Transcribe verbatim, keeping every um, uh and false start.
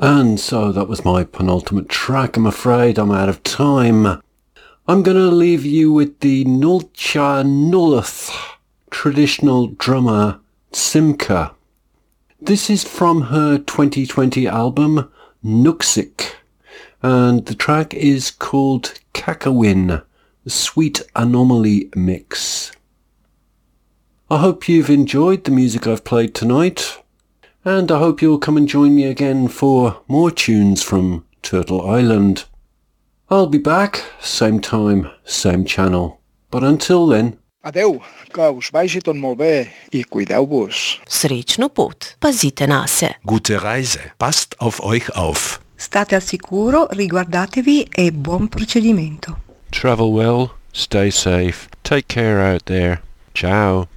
And so that was my penultimate track. I'm afraid I'm out of time. I'm going to leave you with the Nulcha Nulath traditional drummer Simca. This is from her twenty twenty album Nuksik, and the track is called Kakawin, the Sweet Anomaly Mix. I hope you've enjoyed the music I've played tonight, and I hope you'll come and join me again for more tunes from Turtle Island. I'll be back, same time, same channel. But until then... Adeu, que us vagi tot molt bé i cuideu-vos. Srećnu put, pazite na se. Gute Reise, passt auf euch auf. State al sicuro, riguardatevi e buon procedimento. Travel well, stay safe, take care out there. Ciao.